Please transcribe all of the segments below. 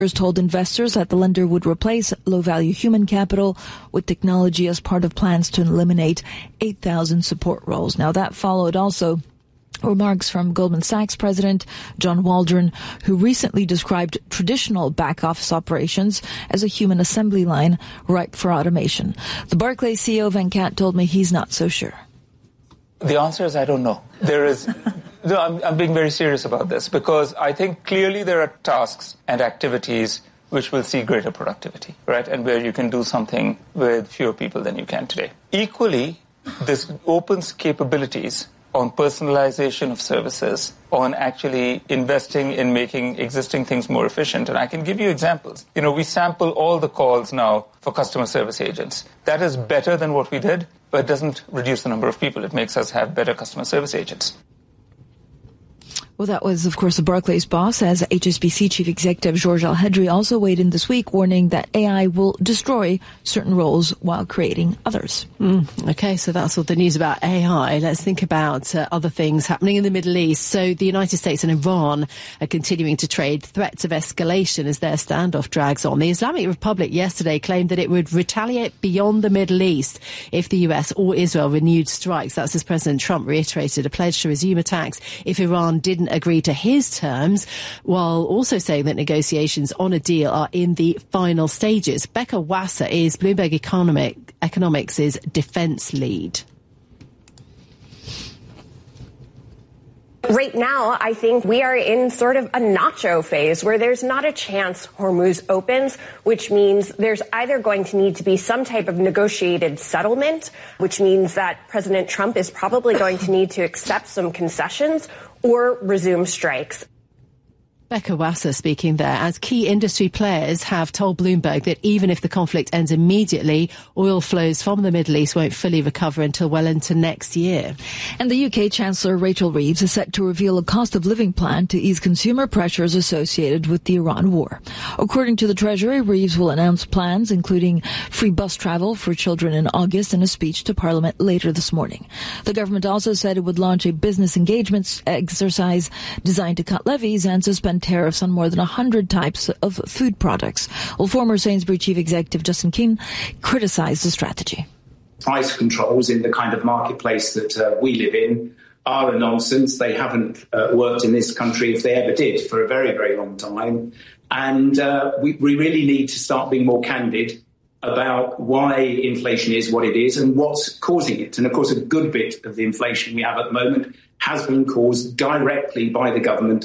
told investors that the lender would replace low-value human capital with technology as part of plans to eliminate 8,000 support roles. Now, that followed also remarks from Goldman Sachs President John Waldron, who recently described traditional back-office operations as a human assembly line ripe for automation. The Barclays CEO Venkat told me he's not so sure. The answer is I don't know. No, I'm being very serious about this because I think clearly there are tasks and activities which will see greater productivity, right? And where you can do something with fewer people than you can today. Equally, this opens capabilities on personalization of services, on actually investing in making existing things more efficient. And I can give you examples. We sample all the calls now for customer service agents. That is better than what we did, but it doesn't reduce the number of people. It makes us have better customer service agents. Well, that was, of course, the Barclays boss, as HSBC Chief Executive Georges Alhedri also weighed in this week, warning that AI will destroy certain roles while creating others. Okay, so that's all the news about AI. Let's think about other things happening in the Middle East. So the United States and Iran are continuing to trade threats of escalation as their standoff drags on. The Islamic Republic yesterday claimed that it would retaliate beyond the Middle East if the US or Israel renewed strikes. That's as President Trump reiterated a pledge to resume attacks if Iran didn't agree to his terms, while also saying that negotiations on a deal are in the final stages. Becca Wasser is Bloomberg Economics' defence lead. Right now, I think we are in sort of a nacho phase where there's not a chance Hormuz opens, which means there's either going to need to be some type of negotiated settlement, which means that President Trump is probably going to need to accept some concessions or resume strikes. Becca Wasser speaking there, as key industry players have told Bloomberg that even if the conflict ends immediately, oil flows from the Middle East won't fully recover until well into next year. And the UK Chancellor Rachel Reeves is set to reveal a cost of living plan to ease consumer pressures associated with the Iran war. According to the Treasury, Reeves will announce plans including free bus travel for children in August in a speech to Parliament later this morning. The government also said it would launch a business engagement exercise designed to cut levies and suspend tariffs on more than 100 types of food products. Well, former Sainsbury Chief Executive Justin King criticized the strategy. Price controls in the kind of marketplace that we live in are a nonsense. They haven't worked in this country, if they ever did, for a very, very long time. And we really need to start being more candid about why inflation is what it is and what's causing it. And, of course, a good bit of the inflation we have at the moment has been caused directly by the government.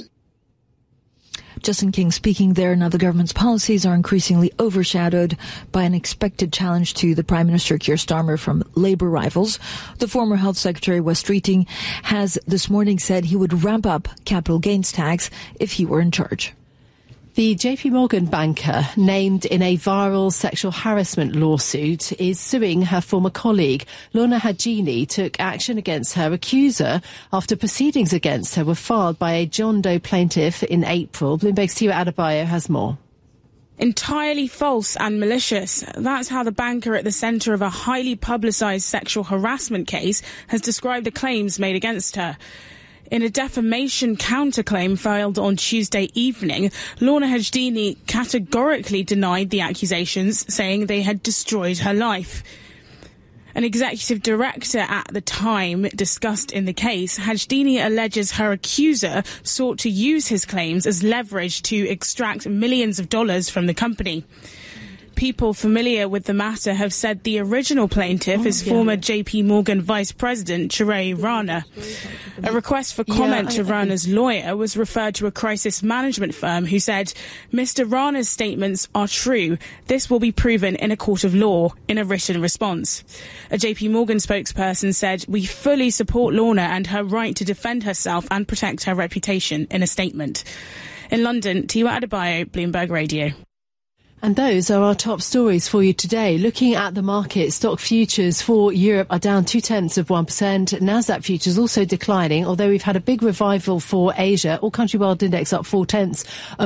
Justin King speaking there. Now, the government's policies are increasingly overshadowed by an expected challenge to the Prime Minister Keir Starmer from Labour rivals. The former Health Secretary, Wes Streeting, has this morning said he would ramp up capital gains tax if he were in charge. The JP Morgan banker, named in a viral sexual harassment lawsuit, is suing her former colleague. Lorna Hajini took action against her accuser after proceedings against her were filed by a John Doe plaintiff in April. Bloomberg's Tiwa Adebayo has more. Entirely false and malicious. That's how the banker at the centre of a highly publicised sexual harassment case has described the claims made against her. In a defamation counterclaim filed on Tuesday evening, Lorna Hajini categorically denied the accusations, saying they had destroyed her life. An executive director at the time discussed in the case, Hajini alleges her accuser sought to use his claims as leverage to extract millions of dollars from the company. People familiar with the matter have said the original plaintiff is former JP Morgan Vice President Chirag Rana. A request for comment to Rana's lawyer was referred to a crisis management firm who said, Mr. Rana's statements are true. This will be proven in a court of law in a written response. A JP Morgan spokesperson said, we fully support Lorna and her right to defend herself and protect her reputation in a statement. In London, Tiwa Adebayo, Bloomberg Radio. And those are our top stories for you today. Looking at the market, stock futures for Europe are down 0.2%. Nasdaq futures also declining, although we've had a big revival for Asia. All country world index up 0.4%,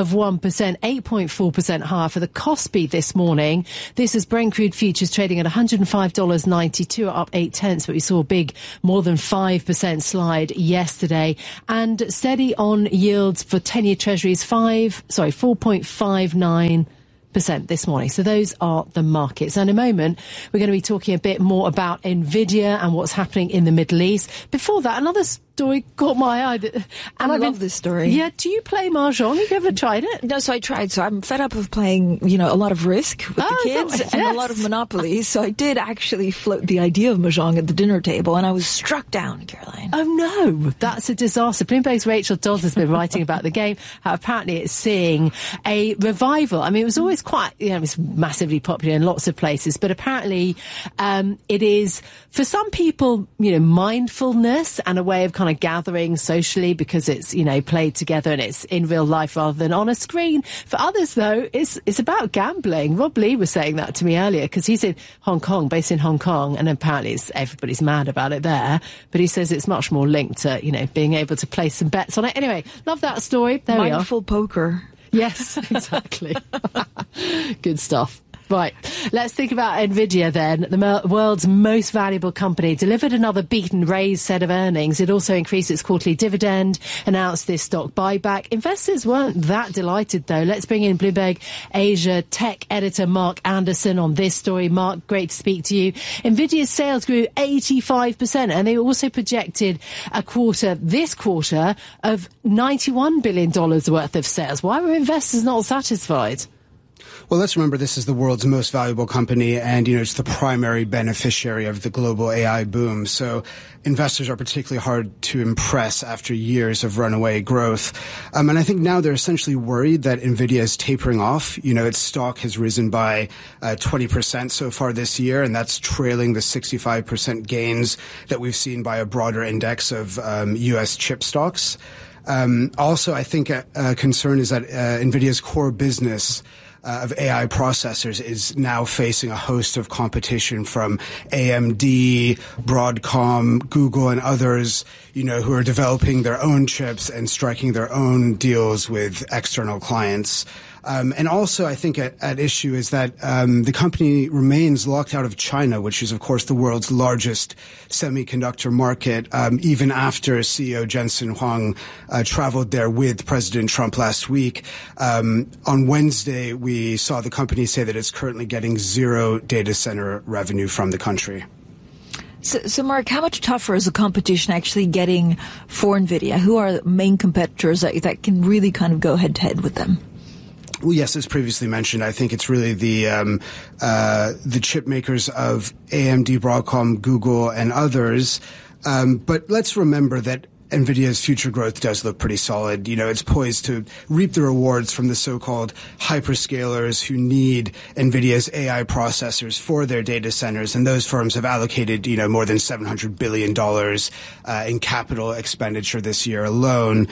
8.4% higher for the Kospi this morning. This is Brent crude futures trading at $105.92, up 0.8, but we saw a big, more than 5% slide yesterday. And steady on yields for 10-year treasuries, 4.59% this morning. So those are the markets. And in a moment, we're going to be talking a bit more about NVIDIA and what's happening in the Middle East. Before that, another story caught my eye. And I love this story. Yeah. Do you play Mahjong? Have you ever tried it? No, so I tried. So I'm fed up of playing, a lot of Risk with the kids and a lot of Monopoly. So I did actually float the idea of Mahjong at the dinner table, and I was struck down, Caroline. Oh, no. That's a disaster. Bloomberg's Rachel Dodds has been writing about the game, how apparently it's seeing a revival. I mean, it was always quite, it was massively popular in lots of places, but apparently it is, for some people, mindfulness and a way of kind of gathering socially because it's, played together and it's in real life rather than on a screen. For others, though, it's about gambling. Rob Lee was saying that to me earlier because he's in Hong Kong, based in Hong Kong, and apparently everybody's mad about it there. But he says it's much more linked to, being able to place some bets on it. Anyway, love that story. There we are. Mindful poker. Yes, exactly. Good stuff. Right, let's think about NVIDIA then. The world's most valuable company delivered another beat and raised set of earnings. It also increased its quarterly dividend, announced this stock buyback. Investors weren't that delighted, though. Let's bring in Bloomberg Asia tech editor Mark Anderson on this story. Mark, great to speak to you. NVIDIA's sales grew 85%, and they also projected this quarter, of $91 billion worth of sales. Why were investors not satisfied? Well, let's remember this is the world's most valuable company, and, it's the primary beneficiary of the global AI boom. So investors are particularly hard to impress after years of runaway growth. And I think now they're essentially worried that NVIDIA is tapering off. Its stock has risen by 20% so far this year, and that's trailing the 65% gains that we've seen by a broader index of U.S. chip stocks. Also, I think a concern is that NVIDIA's core business of AI processors is now facing a host of competition from AMD, Broadcom, Google, and others, who are developing their own chips and striking their own deals with external clients. And also, I think at issue is that the company remains locked out of China, which is, of course, the world's largest semiconductor market, even after CEO Jensen Huang traveled there with President Trump last week. On Wednesday, we saw the company say that it's currently getting zero data center revenue from the country. So, Mark, how much tougher is the competition actually getting for NVIDIA? Who are the main competitors that can really kind of go head-to-head with them? Well, yes, as previously mentioned, I think it's really the chip makers of AMD, Broadcom, Google, and others. But let's remember that NVIDIA's future growth does look pretty solid. It's poised to reap the rewards from the so-called hyperscalers who need NVIDIA's AI processors for their data centers. And those firms have allocated, more than $700 billion in capital expenditure this year alone.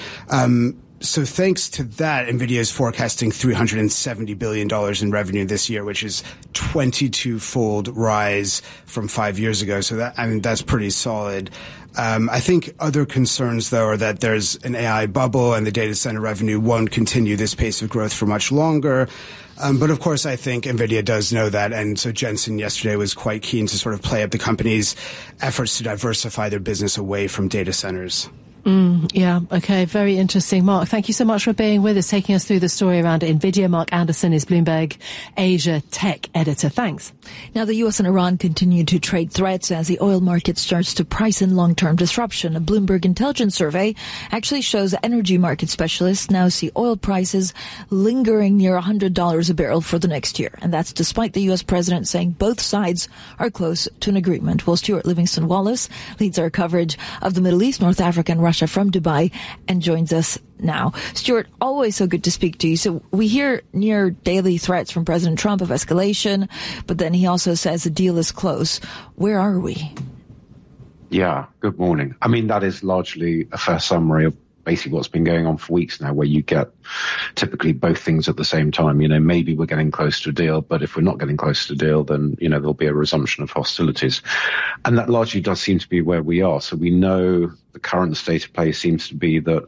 So thanks to that, NVIDIA is forecasting $370 billion in revenue this year, which is 22-fold rise from 5 years ago. So that's pretty solid. I think other concerns, though, are that there's an AI bubble and the data center revenue won't continue this pace of growth for much longer. But of course, I think NVIDIA does know that. And so Jensen yesterday was quite keen to sort of play up the company's efforts to diversify their business away from data centers. Yeah, okay, very interesting. Mark, thank you so much for being with us, taking us through the story around NVIDIA. Mark Anderson is Bloomberg Asia tech editor. Thanks. Now, the U.S. and Iran continue to trade threats as the oil market starts to price in long-term disruption. A Bloomberg intelligence survey actually shows energy market specialists now see oil prices lingering near $100 a barrel for the next year. And that's despite the U.S. president saying both sides are close to an agreement. Well, Stuart Livingston-Wallace leads our coverage of the Middle East, North Africa, and Russia from Dubai and joins us now. Stuart, always so good to speak to you. So we hear near daily threats from President Trump of escalation, but then he also says the deal is close. Where are we? Yeah, good morning. I mean, that is largely a fair summary of basically what's been going on for weeks now, where you get typically both things at the same time. Maybe we're getting close to a deal, but if we're not getting close to a deal, then, there'll be a resumption of hostilities. And that largely does seem to be where we are. So we know the current state of play seems to be that,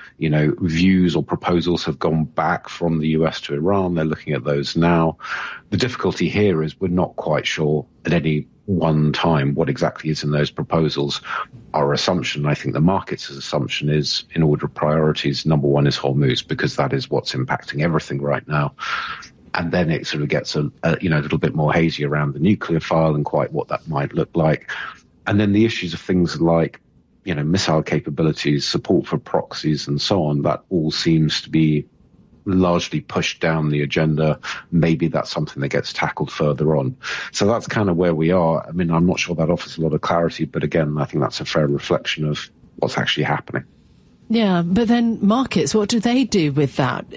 views or proposals have gone back from the US to Iran. They're looking at those now. The difficulty here is we're not quite sure at any one time what exactly is in those proposals. Our assumption, I think the market's assumption, is in order of priorities, number one is Hormuz, because that is what's impacting everything right now. And then it sort of gets a little bit more hazy around the nuclear file and quite what that might look like. And then the issues of things like, missile capabilities, support for proxies and so on, that all seems to be largely pushed down the agenda. Maybe that's something that gets tackled further on. So that's kind of where we are. I mean, I'm not sure that offers a lot of clarity, but again, I think that's a fair reflection of what's actually happening. Yeah, but then markets, what do they do with that?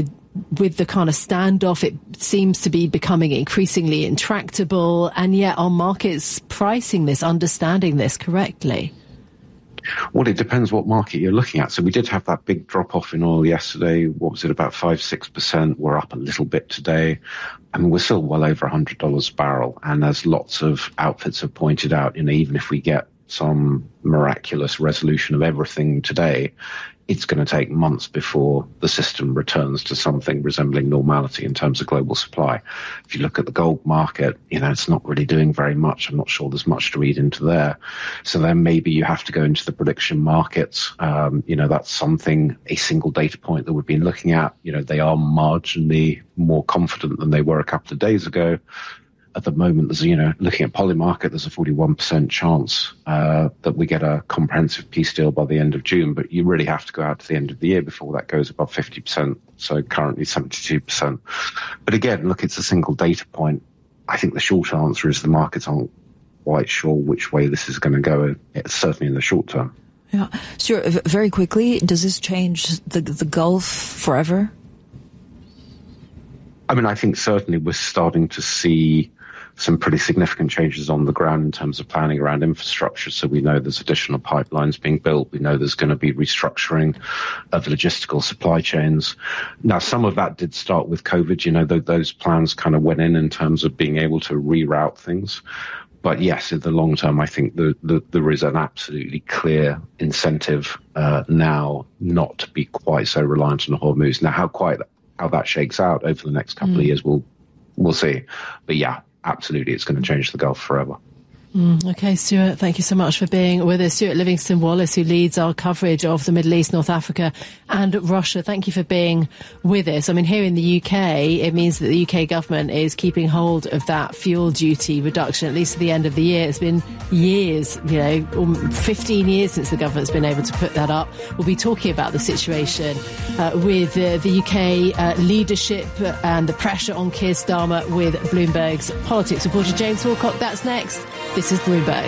With the kind of standoff, it seems to be becoming increasingly intractable, and yet are markets pricing this, understanding this correctly? Well, it depends what market you're looking at. So we did have that big drop-off in oil yesterday. What was it, about 5-6%? We're up a little bit today. I mean, we're still well over $100 a barrel. And as lots of outfits have pointed out, even if we get some miraculous resolution of everything today, it's going to take months before the system returns to something resembling normality in terms of global supply. If you look at the gold market, it's not really doing very much. I'm not sure there's much to read into there. So then maybe you have to go into the prediction markets. That's something, a single data point that we've been looking at. They are marginally more confident than they were a couple of days ago. At the moment, there's, looking at Polymarket, there's a 41% chance that we get a comprehensive peace deal by the end of June, but you really have to go out to the end of the year before that goes above 50%, so currently 72%. But again, look, it's a single data point. I think the short answer is the markets aren't quite sure which way this is going to go, certainly in the short term. Yeah, sure. Very quickly, does this change the Gulf forever? I mean, I think certainly we're starting to see some pretty significant changes on the ground in terms of planning around infrastructure. So we know there's additional pipelines being built. We know there's going to be restructuring of logistical supply chains. Now, some of that did start with COVID. Those plans kind of went in terms of being able to reroute things. But yes, in the long term, I think there is an absolutely clear incentive now not to be quite so reliant on Hormuz. Now, how that shakes out over the next couple of years, we'll see. But yeah, absolutely, it's going to change the Gulf forever. Okay, Stuart, thank you so much for being with us. Stuart Livingston-Wallace, who leads our coverage of the Middle East, North Africa and Russia. Thank you for being with us. I mean, here in the UK, it means that the UK government is keeping hold of that fuel duty reduction, at least to the end of the year. It's been years, 15 years since the government's been able to put that up. We'll be talking about the situation with the UK leadership and the pressure on Keir Starmer with Bloomberg's politics reporter James Walcott. That's next. This is Bloomberg.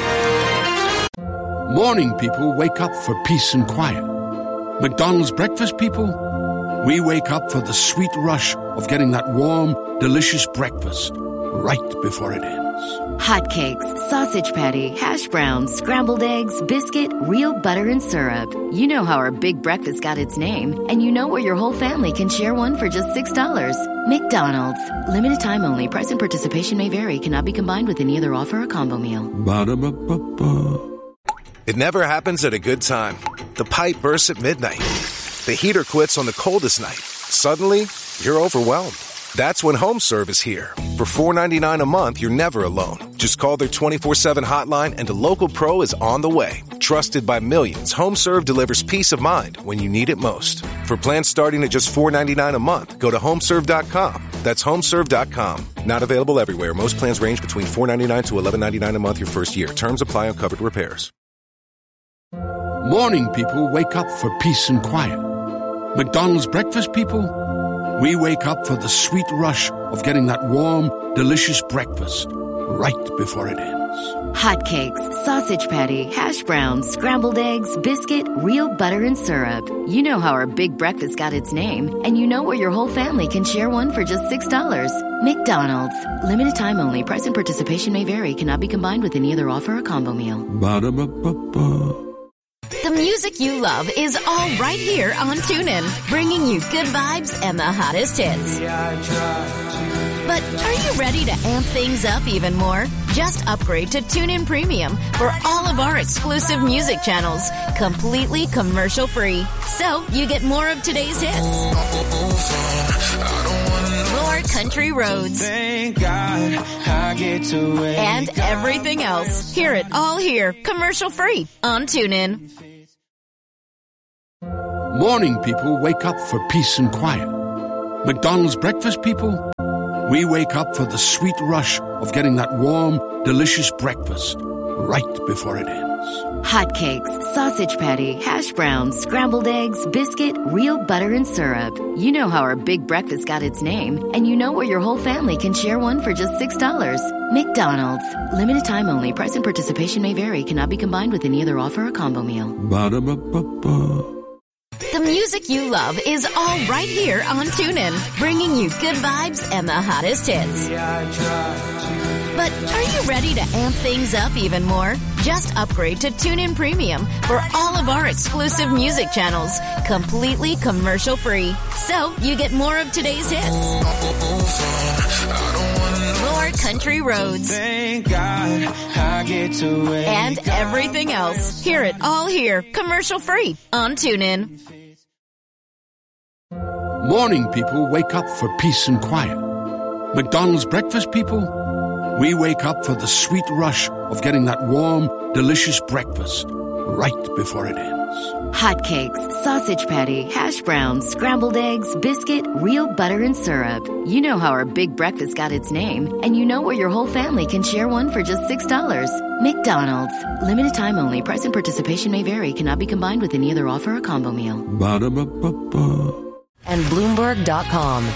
Morning people wake up for peace and quiet. McDonald's breakfast people, we wake up for the sweet rush of getting that warm, delicious breakfast right before it ends. Hotcakes, sausage patty, hash browns, scrambled eggs, biscuit, real butter and syrup. You know how our big breakfast got its name, and you know where your whole family can share one for just $6. McDonald's. Limited time only. Price and participation may vary. Cannot be combined with any other offer or combo meal. Ba-da-ba-ba-ba. It never happens at a good time. The pipe bursts at midnight. The heater quits on the coldest night. Suddenly, you're overwhelmed. That's when HomeServe is here. For $4.99 a month, you're never alone. Just call their 24/7 hotline and a local pro is on the way. Trusted by millions, HomeServe delivers peace of mind when you need it most. For plans starting at just $4.99 a month, go to HomeServe.com. That's HomeServe.com. Not available everywhere. Most plans range between $4.99 to $11.99 a month your first year. Terms apply on covered repairs. Morning people wake up for peace and quiet. McDonald's breakfast people, we wake up for the sweet rush of getting that warm, delicious breakfast right before it ends. Hotcakes, sausage patty, hash browns, scrambled eggs, biscuit, real butter and syrup. You know how our big breakfast got its name, and you know where your whole family can share one for just $6. McDonald's. Limited time only. Price and participation may vary. Cannot be combined with any other offer or combo meal. Ba-da-ba-ba-ba. The music you love is all right here on TuneIn, bringing you good vibes and the hottest hits. But are you ready to amp things up even more? Just upgrade to TuneIn Premium for all of our exclusive music channels, completely commercial-free. So you get more of today's hits, more country roads, thank God I get to wake and everything else. Hear it all here, commercial-free on TuneIn. Morning people wake up for peace and quiet. McDonald's breakfast people, we wake up for the sweet rush of getting that warm, delicious breakfast right before it ends. Hotcakes, sausage patty, hash browns, scrambled eggs, biscuit, real butter and syrup. You know how our big breakfast got its name, and you know where your whole family can share one for just $6. McDonald's. Limited time only. Price and participation may vary. Cannot be combined with any other offer or combo meal. Ba-da-ba-ba-ba. The music you love is all right here on TuneIn, bringing you good vibes and the hottest hits. But are you ready to amp things up even more? Just upgrade to TuneIn Premium for all of our exclusive music channels, completely commercial-free. So you get more of today's hits, more country roads, thank God I get to wake and everything else. Hear it all here, commercial-free on TuneIn. Morning people wake up for peace and quiet. McDonald's breakfast people, we wake up for the sweet rush of getting that warm, delicious breakfast right before it ends. Hotcakes, sausage patty, hash browns, scrambled eggs, biscuit, real butter and syrup. You know how our big breakfast got its name, and you know where your whole family can share one for just $6. McDonald's. Limited time only. Price and participation may vary. Cannot be combined with any other offer or combo meal. Ba-da-ba-ba-ba. And Bloomberg.com.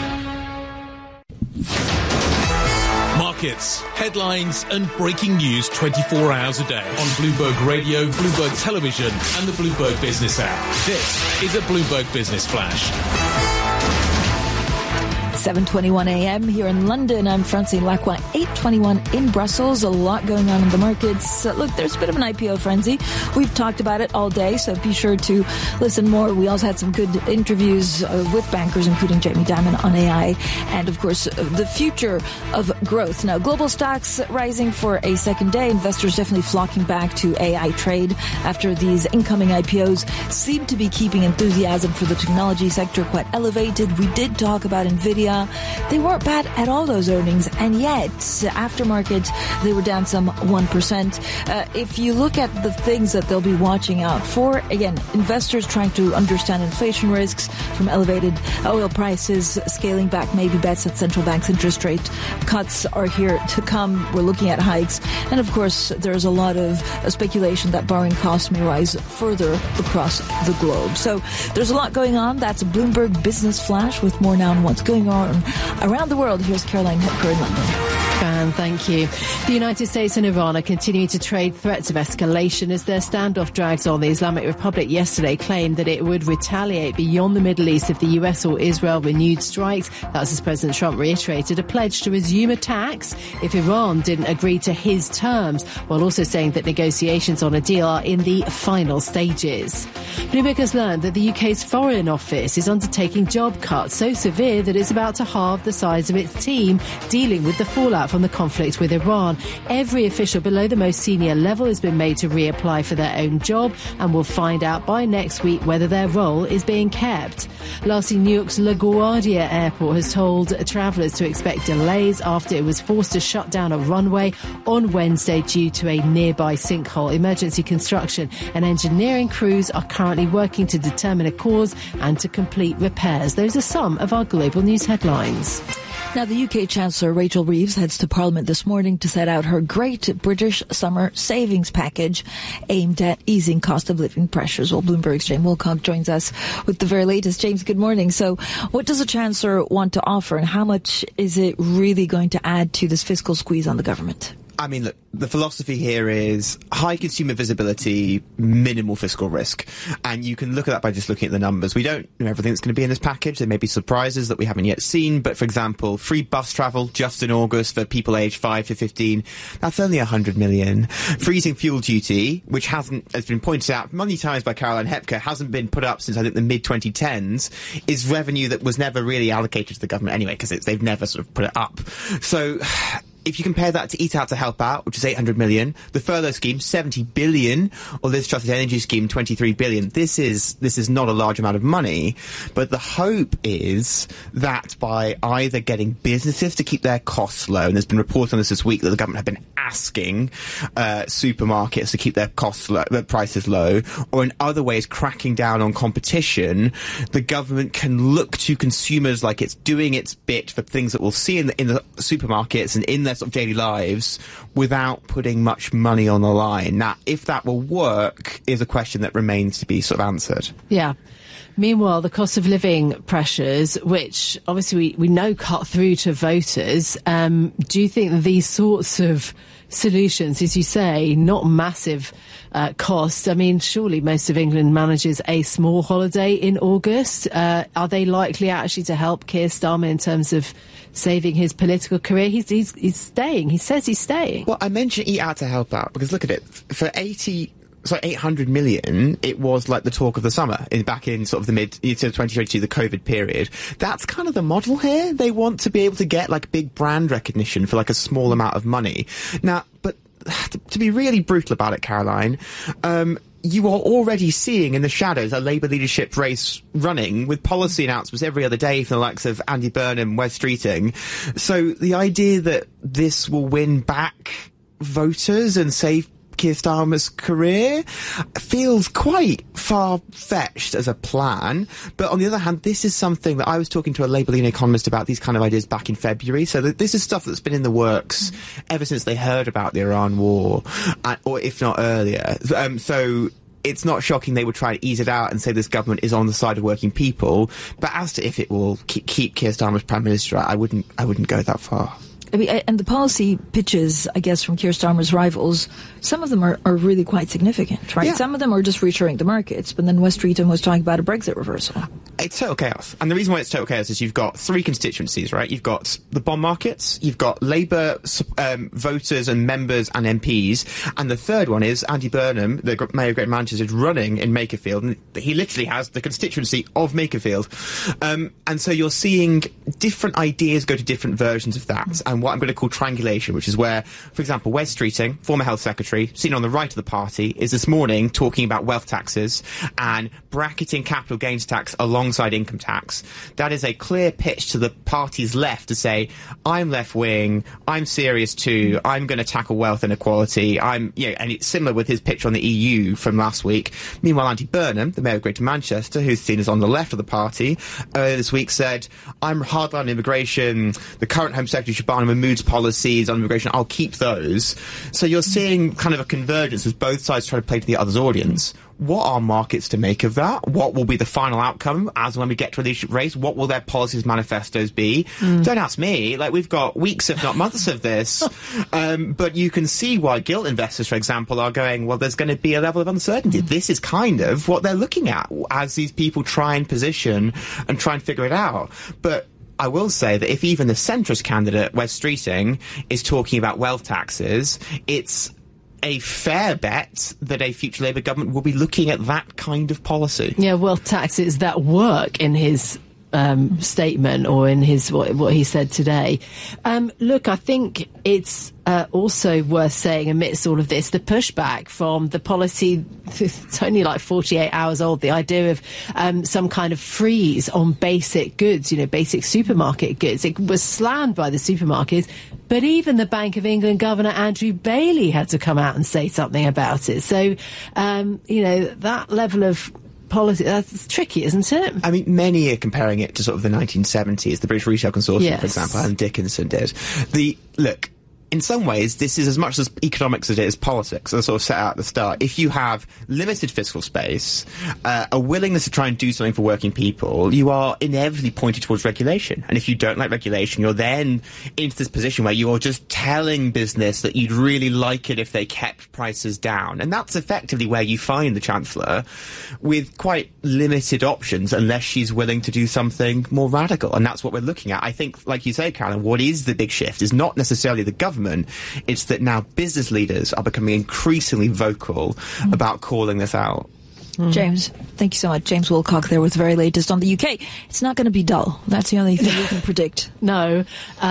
Markets, headlines and breaking news 24 hours a day on Bloomberg Radio, Bloomberg Television and the Bloomberg Business app. This is a Bloomberg Business Flash. 7:21 a.m. here in London. I'm Francine Lacroix, 8:21 in Brussels. A lot going on in the markets. Look, there's a bit of an IPO frenzy. We've talked about it all day, so be sure to listen more. We also had some good interviews with bankers, including Jamie Dimon on AI and, of course, the future of growth. Now, global stocks rising for a second day. Investors definitely flocking back to AI trade after these incoming IPOs seem to be keeping enthusiasm for the technology sector quite elevated. We did talk about NVIDIA. They weren't bad at all, those earnings, and yet aftermarket they were down some 1%. If you look at the things that they'll be watching out for, again, investors trying to understand inflation risks from elevated oil prices, scaling back maybe bets that central banks' interest rate cuts are here to come. We're looking at hikes, and of course there's a lot of speculation that borrowing costs may rise further across the globe. So there's a lot going on. That's a Bloomberg Business Flash with more now on what's going on around the world. Here's Caroline Hepker in London. Fran, thank you. The United States and Iran are continuing to trade threats of escalation as their standoff drags on. The Islamic Republic yesterday claimed that it would retaliate beyond the Middle East if the US or Israel renewed strikes. That's as President Trump reiterated a pledge to resume attacks if Iran didn't agree to his terms, while also saying that negotiations on a deal are in the final stages. Bloomberg has learned that the UK's Foreign Office is undertaking job cuts so severe that it's about to halve the size of its team dealing with the fallout from the conflict with Iran. Every official below the most senior level has been made to reapply for their own job, and will find out by next week whether their role is being kept. Lastly, New York's LaGuardia Airport has told travellers to expect delays after it was forced to shut down a runway on Wednesday due to a nearby sinkhole. Emergency construction and engineering crews are currently working to determine a cause and to complete repairs. Those are some of our global news headlines. Now, the UK Chancellor Rachel Reeves heads to Parliament this morning to set out her Great British Summer Savings Package aimed at easing cost of living pressures. Well, Bloomberg's James Wilcock joins us with the very latest. James, good morning. So what does the Chancellor want to offer, and how much is it really going to add to this fiscal squeeze on the government? I mean, look, the philosophy here is high consumer visibility, minimal fiscal risk. And you can look at that by just looking at the numbers. We don't know everything that's going to be in this package. There may be surprises that we haven't yet seen. But, for example, free bus travel just in August for people aged 5 to 15, that's only 100 million. Freezing fuel duty, which has been pointed out many times by Caroline Hepker, hasn't been put up since, I think, the mid-2010s, is revenue that was never really allocated to the government anyway, because they've never sort of put it up. So if you compare that to Eat Out to Help Out, which is 800 million, the furlough scheme, 70 billion, or this Trusted Energy scheme, 23 billion, this is not a large amount of money. But the hope is that by either getting businesses to keep their costs low, and there's been reports on this week that the government have been asking supermarkets to keep their their prices low, or in other ways cracking down on competition, the government can look to consumers like it's doing its bit for things that we'll see in the supermarkets and in their sort of daily lives without putting much money on the line. Now, if that will work is a question that remains to be sort of answered. Yeah. Meanwhile, the cost of living pressures, which obviously we know cut through to voters, do you think that these sorts of solutions, as you say, not massive cost? I mean, surely most of England manages a small holiday in August. Are they likely actually to help Keir Starmer in terms of saving his political career? He's staying. He says he's staying. Well, I mentioned Eat Out to Help Out because look at it. For 800 million, it was like the talk of the summer back in sort of the mid 2022, the COVID period. That's kind of the model here. They want to be able to get like big brand recognition for like a small amount of money. Now, but to be really brutal about it, Caroline, you are already seeing in the shadows a Labour leadership race running with policy announcements every other day from the likes of Andy Burnham, Wes Streeting. So the idea that this will win back voters and save Keir Starmer's career feels quite far-fetched as a plan. But on the other hand, this is something that I was talking to a Labour-leaning economist about these kind of ideas back in February. So this is stuff that's been in the works ever since they heard about the Iran war, or if not earlier. So it's not shocking they would try to ease it out and say this government is on the side of working people. But as to if it will keep Keir Starmer as Prime Minister, I wouldn't go that far. I mean, and the policy pitches, I guess, from Keir Starmer's rivals, some of them are really quite significant, right? Yeah. Some of them are just reassuring the markets, but then Wes Streeton was talking about a Brexit reversal. It's total chaos. And the reason why it's total chaos is you've got three constituencies, right? You've got the bond markets, you've got Labour voters and members and MPs, and the third one is Andy Burnham, the Mayor of Greater Manchester, is running in Makerfield, and he literally has the constituency of Makerfield. And so you're seeing different ideas go to different versions of that, and what I'm going to call triangulation, which is where, for example, Wes Streeting, former Health Secretary, seen on the right of the party, is this morning talking about wealth taxes and bracketing capital gains tax alongside income tax. That is a clear pitch to the party's left to say, I'm left-wing, I'm serious too, I'm going to tackle wealth inequality, and it's similar with his pitch on the EU from last week. Meanwhile, Andy Burnham, the Mayor of Greater Manchester, who's seen as on the left of the party, earlier this week said, I'm hardline on immigration, the current Home Secretary Shabana Mahmood's policies on immigration, I'll keep those. So you're seeing kind of a convergence as both sides try to play to the other's audience. What are markets to make of that? What will be the final outcome as when we get to a leadership race? What will their policies manifestos be? Don't ask me. Like, we've got weeks, if not months of this. But you can see why gilt investors, for example, are going, well, there's going to be a level of uncertainty. This is kind of what they're looking at as these people try and position and try and figure it out. But I will say that if even the centrist candidate, Wes Streeting, is talking about wealth taxes, it's a fair bet that a future Labour government will be looking at that kind of policy. Yeah, wealth taxes that work in his statement or in his what he said today. Look, I think it's also worth saying amidst all of this, the pushback from the policy, it's only like 48 hours old, the idea of some kind of freeze on basic goods, basic supermarket goods. It was slammed by the supermarkets, but even the Bank of England Governor Andrew Bailey had to come out and say something about it. So, that level of policy, that's tricky, isn't it? I mean, many are comparing it to sort of the 1970s, the British Retail Consortium, for example, Alan Dickinson did. in some ways, this is as much as economics as it is politics, as sort of set out at the start. If you have limited fiscal space, a willingness to try and do something for working people, you are inevitably pointed towards regulation. And if you don't like regulation, you're then into this position where you're just telling business that you'd really like it if they kept prices down. And that's effectively where you find the Chancellor with quite limited options unless she's willing to do something more radical. And that's what we're looking at. I think, like you say, Carolyn, what is the big shift is not necessarily the government. It's that now business leaders are becoming increasingly vocal about calling this out. James, thank you so much. James Wilcock there with the very latest on the UK. It's not going to be dull. That's the only thing we can predict. No.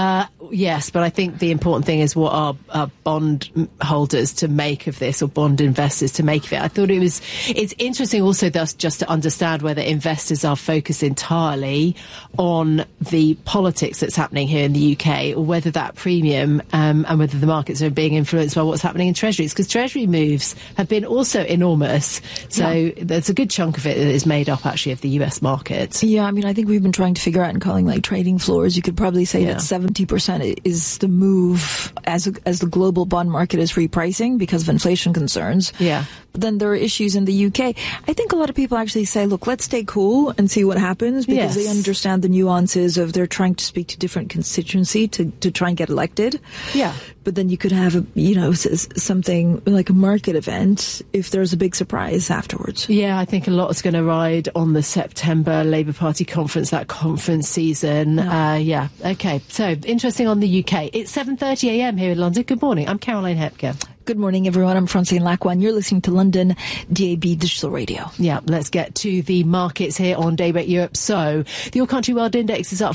Yes, but I think the important thing is what are bond holders to make of this, or bond investors to make of it. I thought it's interesting also thus just to understand whether investors are focused entirely on the politics that's happening here in the UK, or whether that premium and whether the markets are being influenced by what's happening in treasuries, because treasury moves have been also enormous. So there's a good chunk of it that is made up actually of the US market. Yeah, I mean, I think we've been trying to figure out and calling like trading floors. You could probably say that 70% is the move as the global bond market is repricing because of inflation concerns. Yeah. But then there are issues in the UK. I think a lot of people actually say, look, let's stay cool and see what happens, because they understand the nuances of they're trying to speak to different constituency to try and get elected. Yeah. But then you could have, something like a market event if there's a big surprise afterwards. Yeah, I think a lot is going to ride on the September Labour Party conference, that conference season. Okay. So, interesting on the UK. It's 7:30 a.m. here in London. Good morning. I'm Caroline Hepker. Good morning, everyone. I'm Francine Lacwan. You're listening to London DAB Digital Radio. Yeah, let's get to the markets here on Daybreak Europe. So, the All Country World Index is up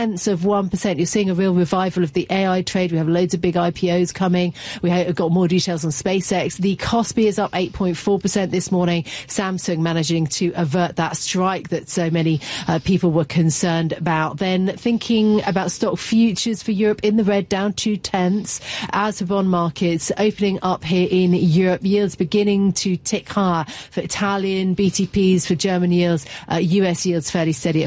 0.4%. You're seeing a real revival of the AI trade. We have loads of big IPOs coming. We have got more details on SpaceX. The Kospi is up 8.4% this morning. Samsung managing to avert that strike that so many people were concerned about. Then thinking about stock futures for Europe in the red, down 0.2. As for bond markets, opening up here in Europe, yields beginning to tick higher for Italian BTPs, for German yields, US yields fairly steady at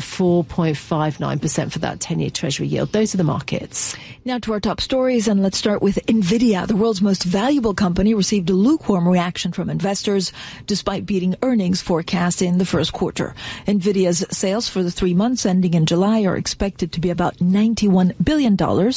4.59% for that 10-year Treasury yield. Those are the markets. Now to our top stories, and let's start with Nvidia. The world's most valuable company received a lukewarm reaction from investors despite beating earnings forecast in the first quarter. Nvidia's sales for the 3 months ending in July are expected to be about $91 billion.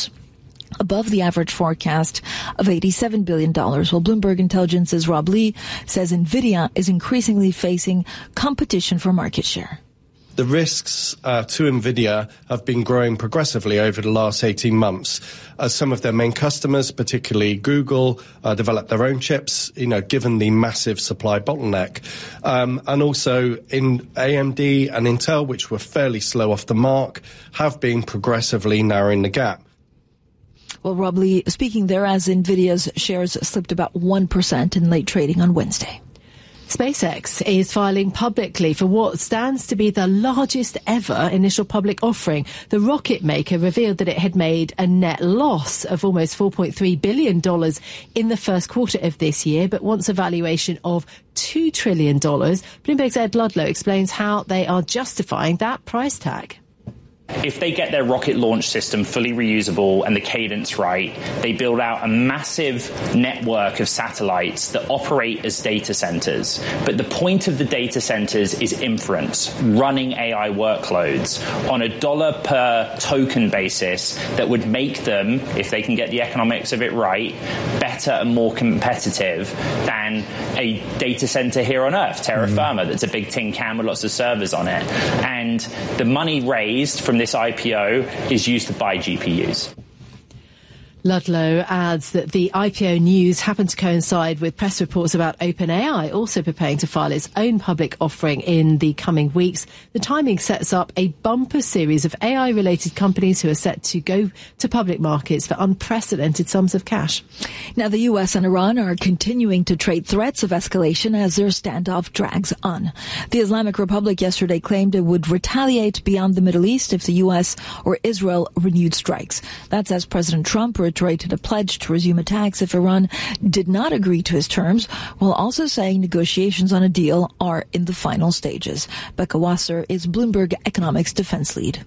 Above the average forecast of $87 billion. While Bloomberg Intelligence's Rob Lee says Nvidia is increasingly facing competition for market share. The risks to Nvidia have been growing progressively over the last 18 months as some of their main customers, particularly Google, develop their own chips, given the massive supply bottleneck. And also in AMD and Intel, which were fairly slow off the mark, have been progressively narrowing the gap. Well, Rob Lee speaking there as Nvidia's shares slipped about 1% in late trading on Wednesday. SpaceX is filing publicly for what stands to be the largest ever initial public offering. The rocket maker revealed that it had made a net loss of almost $4.3 billion in the first quarter of this year, but wants a valuation of $2 trillion. Bloomberg's Ed Ludlow explains how they are justifying that price tag. If they get their rocket launch system fully reusable and the cadence right, they build out a massive network of satellites that operate as data centers. But the point of the data centers is inference, running AI workloads on a dollar per token basis that would make them, if they can get the economics of it right, better and more competitive than a data center here on Earth, Terra Firma, that's a big tin can with lots of servers on it. And the money raised from this IPO is used to buy GPUs. Ludlow adds that the IPO news happened to coincide with press reports about OpenAI also preparing to file its own public offering in the coming weeks. The timing sets up a bumper series of AI-related companies who are set to go to public markets for unprecedented sums of cash. Now, the US and Iran are continuing to trade threats of escalation as their standoff drags on. The Islamic Republic yesterday claimed it would retaliate beyond the Middle East if the US or Israel renewed strikes. That's as President Trump reiterated a pledge to resume attacks if Iran did not agree to his terms, while also saying negotiations on a deal are in the final stages. Becca Wasser is Bloomberg Economics defense lead.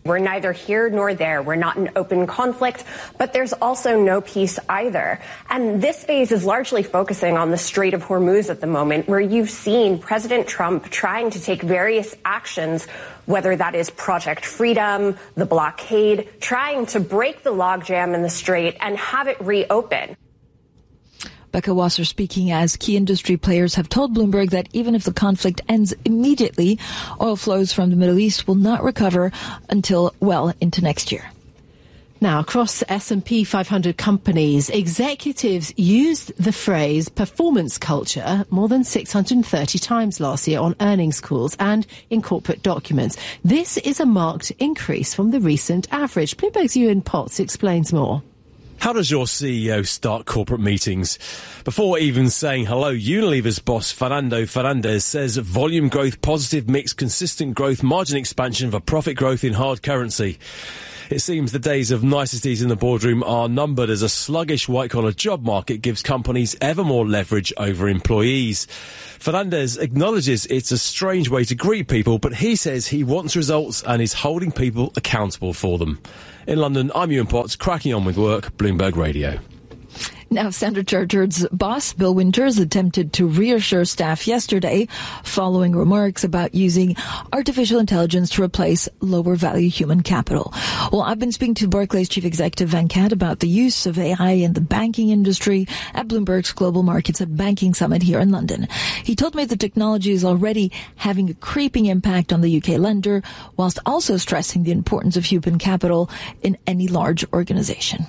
We're neither here nor there. We're not in open conflict, but there's also no peace either. And this phase is largely focusing on the Strait of Hormuz at the moment, where you've seen President Trump trying to take various actions, whether that is Project Freedom, the blockade, trying to break the logjam in the strait and have it reopen. Becca Wasser speaking as key industry players have told Bloomberg that even if the conflict ends immediately, oil flows from the Middle East will not recover until well into next year. Now, across S&P 500 companies, executives used the phrase performance culture more than 630 times last year on earnings calls and in corporate documents. This is a marked increase from the recent average. Bloomberg's Ewan Potts explains more. How does your CEO start corporate meetings? Before even saying hello, Unilever's boss Fernando Fernandez says volume growth, positive mix, consistent growth, margin expansion for profit growth in hard currency. It seems the days of niceties in the boardroom are numbered as a sluggish white-collar job market gives companies ever more leverage over employees. Fernandez acknowledges it's a strange way to greet people, but he says he wants results and is holding people accountable for them. In London, I'm Ewan Potts, cracking on with work, Bloomberg Radio. Now, Standard Chartered's boss, Bill Winters, attempted to reassure staff yesterday following remarks about using artificial intelligence to replace lower-value human capital. Well, I've been speaking to Barclays Chief Executive Venkat about the use of AI in the banking industry at Bloomberg's Global Markets and Banking Summit here in London. He told me the technology is already having a creeping impact on the UK lender, whilst also stressing the importance of human capital in any large organization.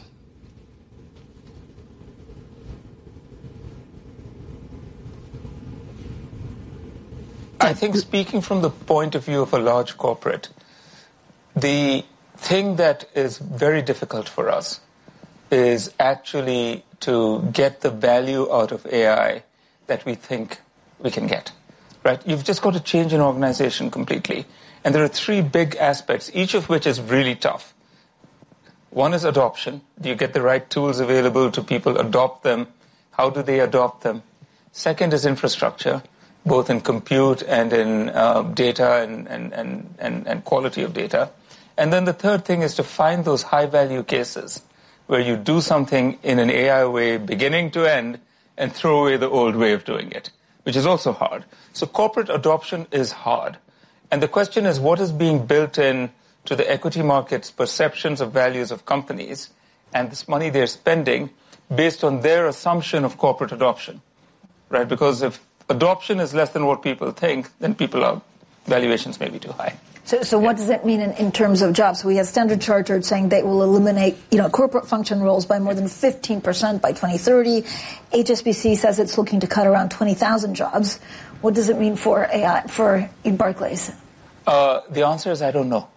I think speaking from the point of view of a large corporate, the thing that is very difficult for us is actually to get the value out of AI that we think we can get, right? You've just got to change an organization completely. And there are three big aspects, each of which is really tough. One is adoption. Do you get the right tools available to people adopt them? How do they adopt them? Second is infrastructure, both in compute and in data and quality of data. And then the third thing is to find those high-value cases where you do something in an AI way, beginning to end, and throw away the old way of doing it, which is also hard. So corporate adoption is hard. And the question is, what is being built in to the equity market's perceptions of values of companies and this money they're spending based on their assumption of corporate adoption, right? Because if adoption is less than what people think, then valuations may be too high. So what does it mean in terms of jobs? We have Standard Chartered saying they will eliminate, corporate function roles by more than 15% by 2030. HSBC says it's looking to cut around 20,000 jobs. What does it mean for AI, for Barclays? The answer is I don't know.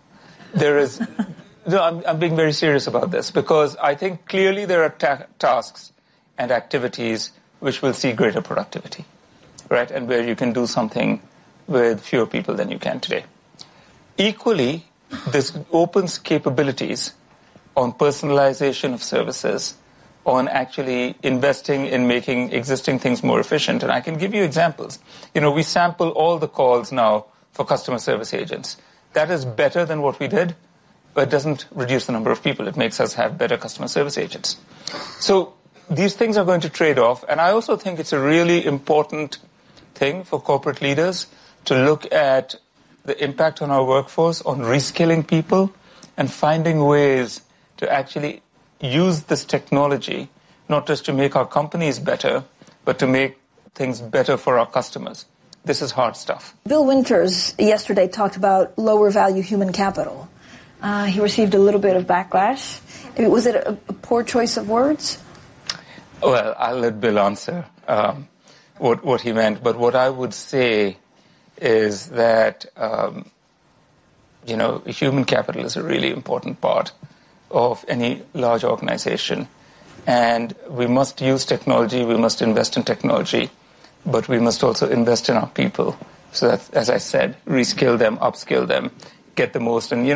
I'm being very serious about this because I think clearly there are tasks and activities which will see greater productivity, right? And where you can do something with fewer people than you can today. Equally, this opens capabilities on personalization of services, on actually investing in making existing things more efficient. And I can give you examples. We sample all the calls now for customer service agents. That is better than what we did, but it doesn't reduce the number of people. It makes us have better customer service agents. So these things are going to trade off. And I also think it's a really important thing for corporate leaders to look at the impact on our workforce, on reskilling people, and finding ways to actually use this technology, not just to make our companies better, but to make things better for our customers. This is hard stuff. Bill Winters yesterday talked about lower value human capital. He received a little bit of backlash. Was it a poor choice of words? Well, I'll let Bill answer what he meant. But what I would say is that, human capital is a really important part of any large organization. And we must use technology, we must invest in technology, but we must also invest in our people. So that, as I said, reskill them, upskill them, get the most. And,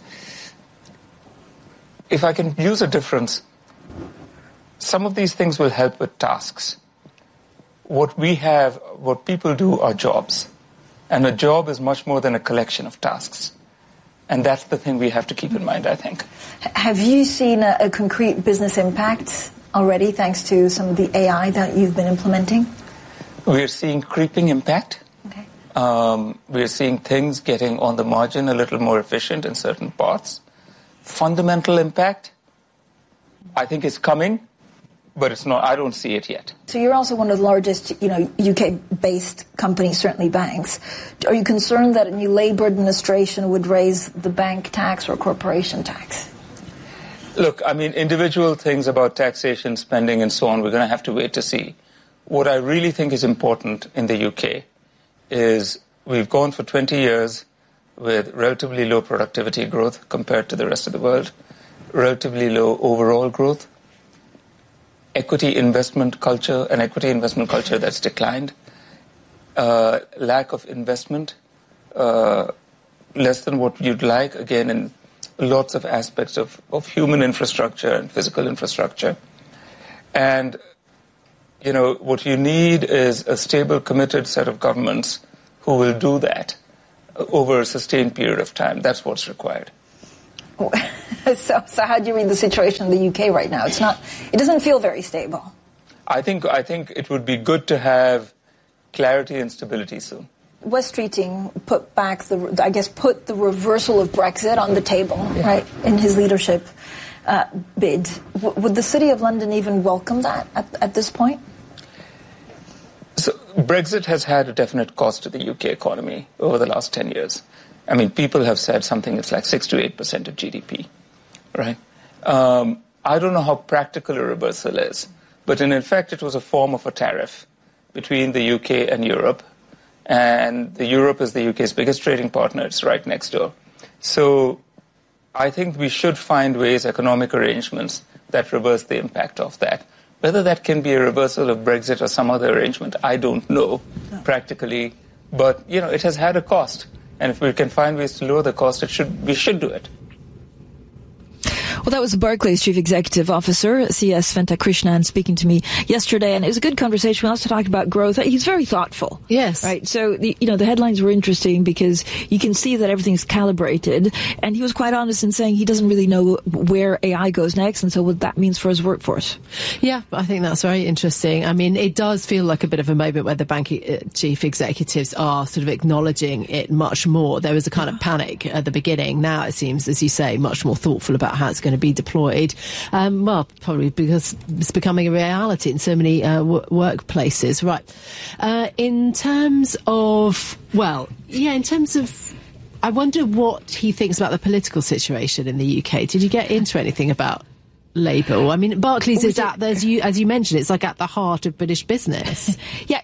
if I can use a difference, some of these things will help with tasks. What people do are jobs. And a job is much more than a collection of tasks. And that's the thing we have to keep in mind, I think. Have you seen a concrete business impact already thanks to some of the AI that you've been implementing? We're seeing creeping impact. Okay. We're seeing things getting on the margin a little more efficient in certain parts. Fundamental impact, I think, is coming, but it's not. I don't see it yet. So you're also one of the largest, UK-based companies, certainly banks. Are you concerned that a new Labour administration would raise the bank tax or corporation tax? Look, I mean, individual things about taxation, spending, and so on, we're going to have to wait to see. What I really think is important in the UK is we've gone for 20 years with relatively low productivity growth compared to the rest of the world, relatively low overall growth, equity investment culture that's declined, lack of investment, less than what you'd like, again, in lots of aspects of human infrastructure and physical infrastructure. And, what you need is a stable, committed set of governments who will do that over a sustained period of time. That's what's required. So how do you read the situation in the UK right now? It doesn't feel very stable. I think it would be good to have clarity and stability soon. Wes Streeting put the reversal of Brexit on the table, right, in his leadership bid. Would the City of London even welcome that at this point? So Brexit has had a definite cost to the UK economy over the last 10 years. I mean, people have said something that's like 6 to 8% of GDP, right? I don't know how practical a reversal is, but in effect it was a form of a tariff between the UK and Europe, and Europe is the UK's biggest trading partner. It's right next door. So I think we should find ways, economic arrangements, that reverse the impact of that. Whether that can be a reversal of Brexit or some other arrangement, I don't know practically, but, it has had a cost. And if we can find ways to lower the cost, we should do it. Well, that was Barclays Chief Executive Officer, C.S. Ventakrishnan, speaking to me yesterday, and it was a good conversation. We also talked about growth. He's very thoughtful. Yes. Right. So, the headlines were interesting because you can see that everything's calibrated, and he was quite honest in saying he doesn't really know where AI goes next, and so what that means for his workforce. Yeah, I think that's very interesting. I mean, it does feel like a bit of a moment where the bank chief executives are sort of acknowledging it much more. There was a kind of panic at the beginning. Now it seems, as you say, much more thoughtful about how it's going to be deployed. Probably because it's becoming a reality in so many workplaces. Right. In terms of, I wonder what he thinks about the political situation in the UK. Did you get into anything about Labour? I mean, Barclays is as you mentioned, it's like at the heart of British business. Yeah,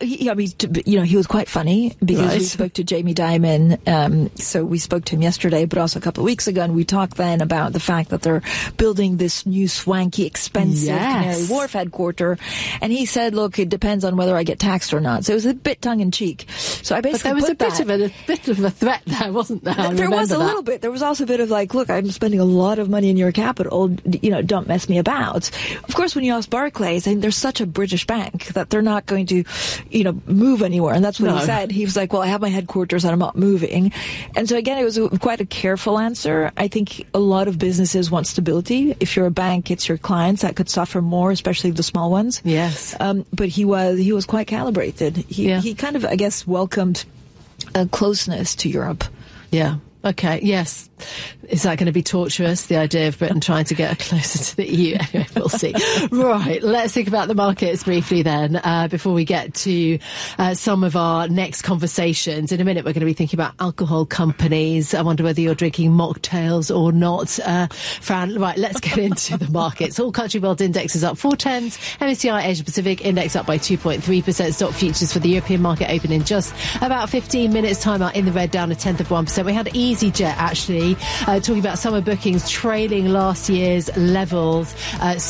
he was quite funny because we spoke to Jamie Dimon. So we spoke to him yesterday, but also a couple of weeks ago, and we talked then about the fact that they're building this new swanky, expensive Canary Wharf headquarter. And he said, "Look, it depends on whether I get taxed or not." So it was a bit tongue in cheek. So I basically but there was a bit of a threat there, wasn't there? There was a little bit. There was also a bit of like, "Look, I'm spending a lot of money in your capital. Don't mess me about." Of course, when you ask Barclays, they're such a British bank that they're not going to, move anywhere. And that's what he said. He was like, "Well, I have my headquarters and I'm not moving." And so again, it was quite a careful answer. I think a lot of businesses want stability. If you're a bank, it's your clients that could suffer more, especially the small ones. Yes. But he was quite calibrated. He kind of, I guess, welcomed a closeness to Europe. Yeah. Okay, yes. Is that going to be tortuous, the idea of Britain trying to get closer to the EU? Anyway, we'll see. Right, let's think about the markets briefly then, before we get to some of our next conversations. In a minute, we're going to be thinking about alcohol companies. I wonder whether you're drinking mocktails or not. Fran, right, let's get into the markets. All country world indexes up 4/10. MSCI Asia Pacific index up by 2.3%. Stock futures for the European market open in just about 15 minutes time out in the red, down 0.1%. We had EasyJet actually talking about summer bookings trailing last year's levels. It's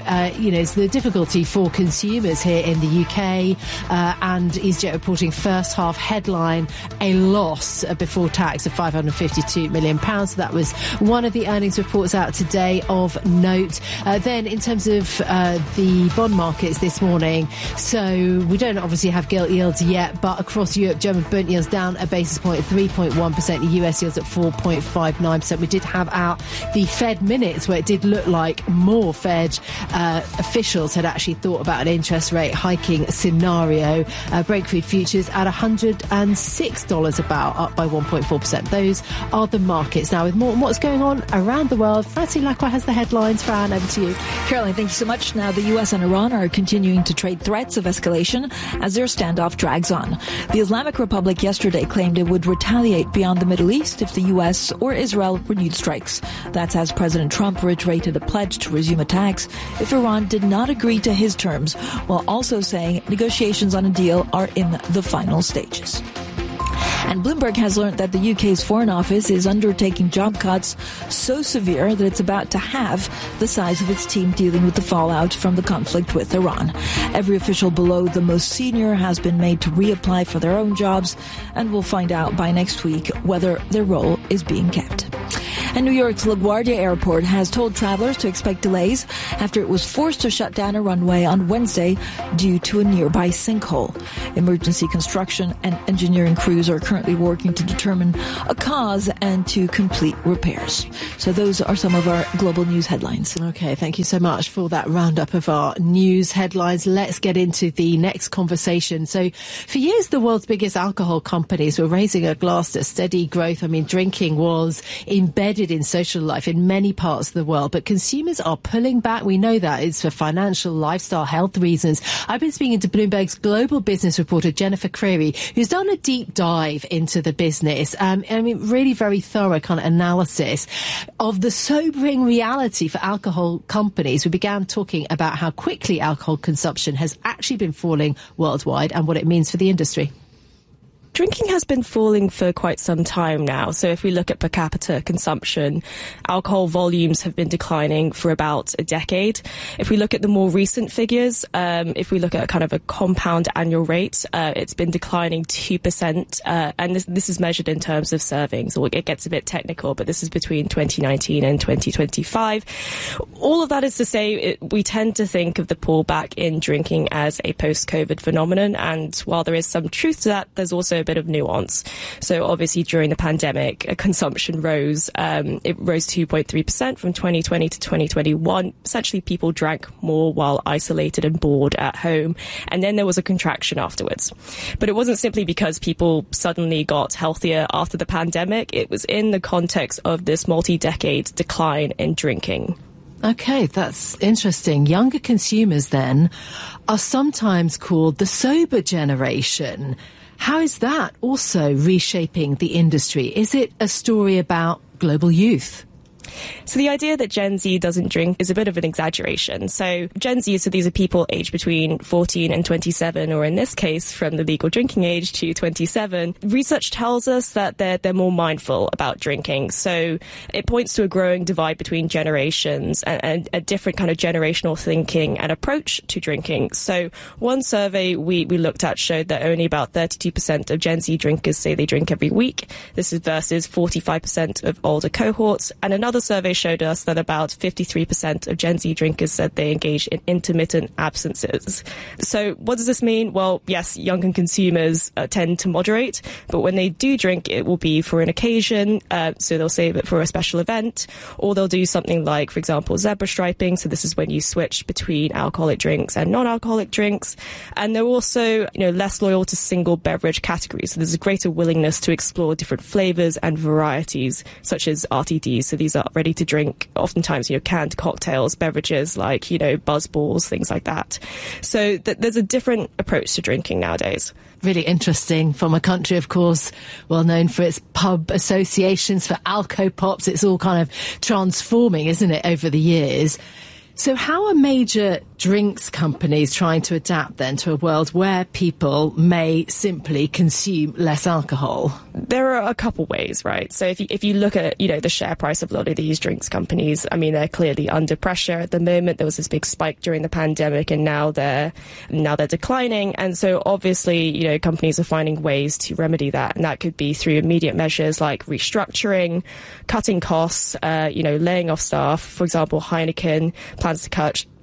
the difficulty for consumers here in the UK, and EasyJet reporting first half headline a loss before tax of £552 million. So that was one of the earnings reports out today of note. Then in terms of the bond markets this morning, so we don't obviously have gilt yields yet, but across Europe, German Bund yields down a basis point, 3.1%. US yields at 4.59%. We did have out the Fed minutes where it did look like more Fed officials had actually thought about an interest rate hiking scenario. Brent crude futures at $106 a barrel, up by 1.4%. Those are the markets. Now, with more on what's going on around the world, Francine Lacqua has the headlines. Fran, over to you. Caroline, thank you so much. Now, the U.S. and Iran are continuing to trade threats of escalation as their standoff drags on. The Islamic Republic yesterday claimed it would retaliate beyond the Middle East if the U.S. or Israel renewed strikes. That's as President Trump reiterated a pledge to resume attacks if Iran did not agree to his terms, while also saying negotiations on a deal are in the final stages. And Bloomberg has learned that the UK's Foreign Office is undertaking job cuts so severe that it's about to halve the size of its team dealing with the fallout from the conflict with Iran. Every official below the most senior has been made to reapply for their own jobs, and we'll find out by next week whether their role is being kept. And New York's LaGuardia Airport has told travelers to expect delays after it was forced to shut down a runway on Wednesday due to a nearby sinkhole. Emergency construction and engineering crews are currently working to determine a cause and to complete repairs. So those are some of our global news headlines. Okay, thank you so much for that roundup of our news headlines. Let's get into the next conversation. So for years, the world's biggest alcohol companies were raising a glass to steady growth. I mean, drinking was embedded in social life in many parts of the world, but consumers are pulling back. We know that it's for financial, lifestyle, health reasons. I've been speaking to Bloomberg's global business reporter Jennifer Creary, who's done a deep dive into the business. Really very thorough kind of analysis of the sobering reality for alcohol companies. We began talking about how quickly alcohol consumption has actually been falling worldwide and what it means for the industry. Drinking has been falling for quite some time now. So if we look at per capita consumption, alcohol volumes have been declining for about a decade. If we look at the more recent figures, if we look at kind of a compound annual rate, it's been declining 2%. And this is measured in terms of servings. So it gets a bit technical, but this is between 2019 and 2025. All of that is to say, we tend to think of the pullback in drinking as a post-COVID phenomenon. And while there is some truth to that, there's also a bit of nuance. So obviously during the pandemic, consumption rose. It rose 2.3% from 2020 to 2021. Essentially, people drank more while isolated and bored at home. And then there was a contraction afterwards. But it wasn't simply because people suddenly got healthier after the pandemic. It was in the context of this multi-decade decline in drinking. Okay, that's interesting. Younger consumers then are sometimes called the sober generation. How is that also reshaping the industry? Is it a story about global youth? So the idea that Gen Z doesn't drink is a bit of an exaggeration. So Gen Z, so these are people aged between 14 and 27, or in this case, from the legal drinking age to 27. Research tells us that they're more mindful about drinking. So it points to a growing divide between generations and a different kind of generational thinking and approach to drinking. So one survey we looked at showed that only about 32% of Gen Z drinkers say they drink every week. This is versus 45% of older cohorts. And another survey showed us that about 53% of Gen Z drinkers said they engage in intermittent absences. So what does this mean? Well, yes, younger consumers tend to moderate, but when they do drink, it will be for an occasion. So they'll save it for a special event, or they'll do something like, for example, zebra striping. So this is when you switch between alcoholic drinks and non-alcoholic drinks. And they're also, less loyal to single beverage categories. So there's a greater willingness to explore different flavors and varieties, such as RTDs. So these are ready to drink, oftentimes, canned cocktails, beverages like, buzz balls, things like that. So there's a different approach to drinking nowadays. Really interesting, from a country, of course, well known for its pub associations, for alco-pops. It's all kind of transforming, isn't it, over the years? So how are major drinks companies trying to adapt then to a world where people may simply consume less alcohol? There are a couple ways, right? So if you look at, the share price of a lot of these drinks companies, they're clearly under pressure at the moment. There was this big spike during the pandemic, and now they're declining. And so obviously, companies are finding ways to remedy that. And that could be through immediate measures like restructuring, cutting costs, laying off staff. For example, Heineken plans to cut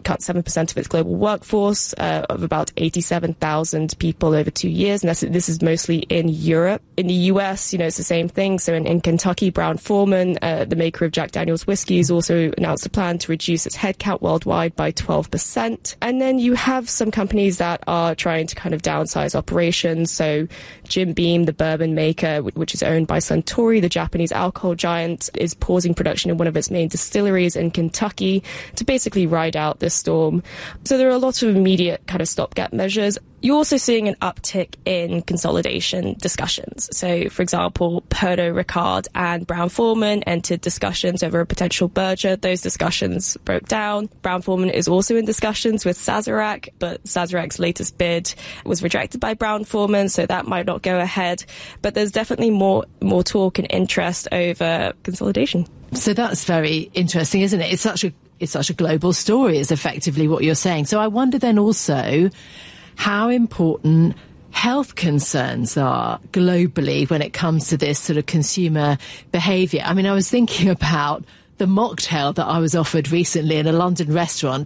cut 7% of its global workforce of about 87,000 people over 2 years. And this is mostly in Europe. In the US, it's the same thing. So in Kentucky, Brown-Forman, the maker of Jack Daniel's whiskey, has also announced a plan to reduce its headcount worldwide by 12%. And then you have some companies that are trying to kind of downsize operations. So Jim Beam, the bourbon maker, which is owned by Suntory, the Japanese alcohol giant, is pausing production in one of its main distilleries in Kentucky to basically ride out this storm. So there are a lot of immediate kind of stopgap measures. You're also seeing an uptick in consolidation discussions. So, for example, Pernod Ricard and Brown-Forman entered discussions over a potential merger. Those discussions broke down. Brown-Forman is also in discussions with Sazerac, but Sazerac's latest bid was rejected by Brown-Forman, so that might not go ahead. But there's definitely more talk and interest over consolidation. So that's very interesting, isn't it? It's such a global story, is effectively what you're saying. So I wonder then also how important health concerns are globally when it comes to this sort of consumer behaviour. I mean, I was thinking about the mocktail that I was offered recently in a London restaurant,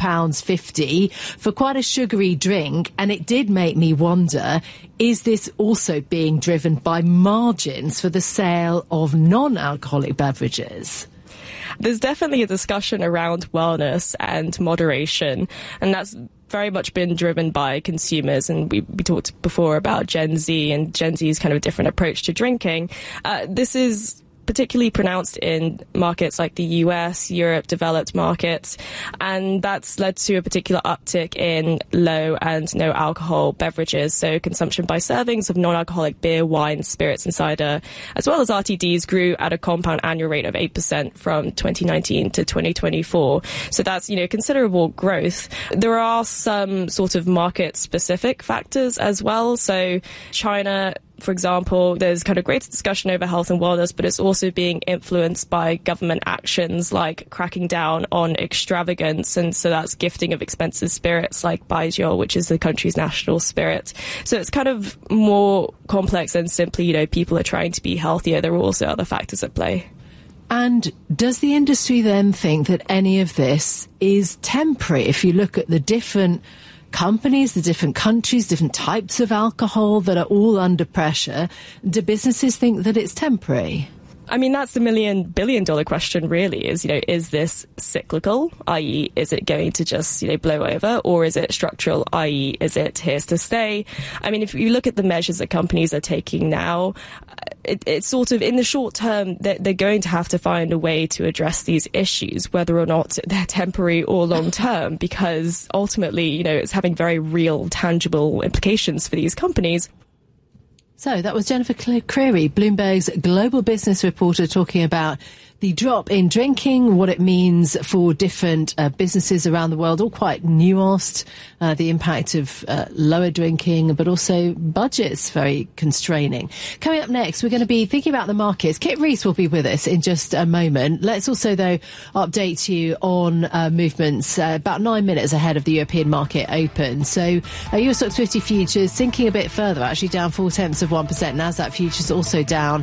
£12.50 for quite a sugary drink. And it did make me wonder, is this also being driven by margins for the sale of non-alcoholic beverages? There's definitely a discussion around wellness and moderation, and that's very much been driven by consumers. And we talked before about Gen Z and Gen Z's kind of a different approach to drinking. This is particularly pronounced in markets like the US, Europe, developed markets. And that's led to a particular uptick in low and no alcohol beverages. So consumption by servings of non-alcoholic beer, wine, spirits and cider, as well as RTDs, grew at a compound annual rate of 8% from 2019 to 2024. So that's, considerable growth. There are some sort of market specific factors as well. So China, for example, there's kind of greater discussion over health and wellness, but it's also being influenced by government actions like cracking down on extravagance. And so that's gifting of expensive spirits like Baijiu, which is the country's national spirit. So it's kind of more complex than simply, people are trying to be healthier. There are also other factors at play. And does the industry then think that any of this is temporary? If you look at the different companies, the different countries, different types of alcohol that are all under pressure, do businesses think that it's temporary? I mean, that's the $1 million billion question really is, is this cyclical, i.e. is it going to just, blow over, or is it structural, i.e. is it here to stay? I mean, if you look at the measures that companies are taking now, it's sort of in the short term that they're going to have to find a way to address these issues, whether or not they're temporary or long term, because ultimately, it's having very real, tangible implications for these companies. So that was Jennifer Creary, Bloomberg's global business reporter, talking about the drop in drinking, what it means for different businesses around the world, all quite nuanced, the impact of lower drinking, but also budgets very constraining. Coming up next, we're going to be thinking about the markets. Kit Rees will be with us in just a moment. Let's also, though, update you on movements about 9 minutes ahead of the European market open. So US Stoxx 50 futures sinking a bit further, actually down 0.4%. Nasdaq futures also down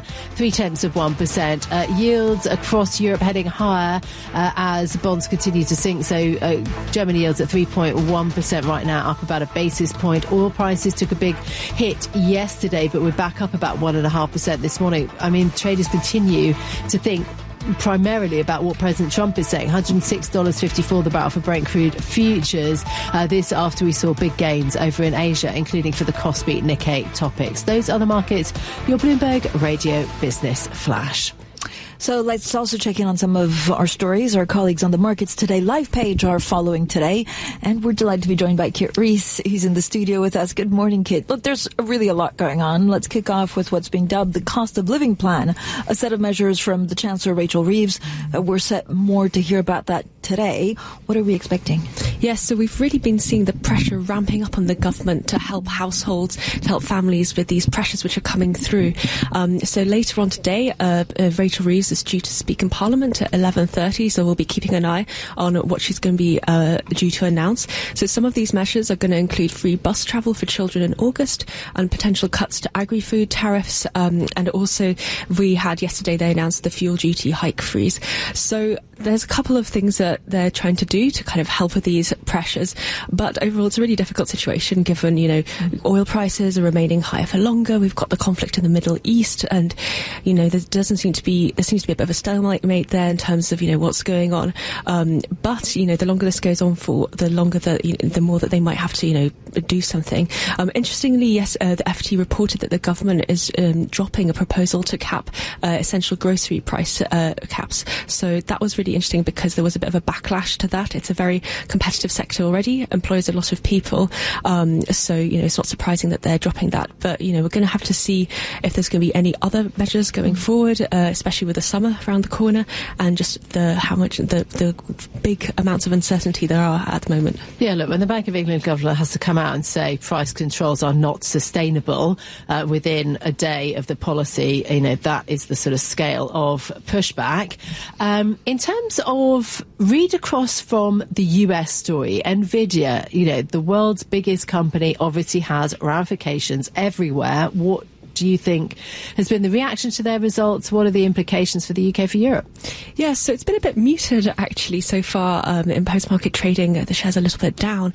0.3%. Yields across Europe heading higher as bonds continue to sink. So Germany yields at 3.1% right now, up about a basis point. Oil prices took a big hit yesterday, but we're back up about 1.5% this morning. I mean, traders continue to think primarily about what President Trump is saying. $106.54 the barrel for Brent crude futures. This after we saw big gains over in Asia, including for the Kospi Nikkei topics. Those are the markets. Your Bloomberg Radio Business Flash. So let's also check in on some of our stories. Our colleagues on the Markets Today live page are following today. And we're delighted to be joined by Kit Rees. He's in the studio with us. Good morning, Kit. Look, there's really a lot going on. Let's kick off with what's being dubbed the cost of living plan, a set of measures from the Chancellor Rachel Reeves. We're set more to hear about that today. What are we expecting? Yes, so we've really been seeing the pressure ramping up on the government to help households, to help families with these pressures which are coming through. So later on today, Rachel Reeves is due to speak in Parliament at 11:30, so we'll be keeping an eye on what she's going to be due to announce. So some of these measures are going to include free bus travel for children in August and potential cuts to agri-food tariffs. And also, we had yesterday, they announced the fuel duty hike freeze. So there's a couple of things that they're trying to do to kind of help with these pressures. But overall, it's a really difficult situation given, oil prices are remaining higher for longer. We've got the conflict in the Middle East and, there seems to be a bit of a stalemate there in terms of, what's going on. But, the longer this goes on for, the longer the more that they might have to, do something. Interestingly, yes, the FT reported that the government is dropping a proposal to cap essential grocery price caps. So that was really interesting because there was a bit of a backlash to that. It's a very competitive sector already, employs a lot of people. So, it's not surprising that they're dropping that. But, we're going to have to see if there's going to be any other measures going forward, especially with the summer around the corner and just how much the big amounts of uncertainty there are at the moment. Yeah, look, when the Bank of England governor has to come out and say price controls are not sustainable within a day of the policy, that is the sort of scale of pushback. In terms of read across from the US story, NVIDIA, the world's biggest company, obviously has ramifications everywhere. What do you think has been the reaction to their results? What are the implications for the UK, for Europe? Yeah, so it's been a bit muted actually so far in post-market trading. The shares are a little bit down.